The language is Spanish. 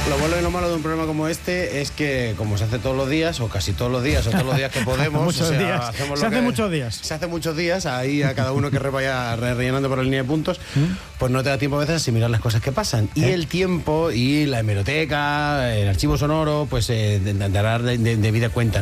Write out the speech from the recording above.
Lo bueno y lo malo de un programa como este es que, como se hace todos los días, o casi todos los días, o todos los días que podemos, Se hace muchos días. Se hace muchos días, ahí a cada uno que vaya rellenando por la línea de puntos, pues no te da tiempo a veces a asimilar las cosas que pasan. Y el tiempo y la hemeroteca, el archivo sonoro, pues dará de vida cuenta, ¿no?